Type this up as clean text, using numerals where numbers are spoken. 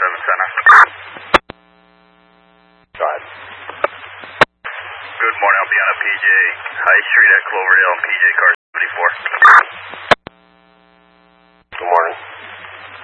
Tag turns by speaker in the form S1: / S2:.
S1: Center.
S2: Go ahead.
S1: Good morning. I'll be on a PJ High Street at Cloverdale and PJ car 74.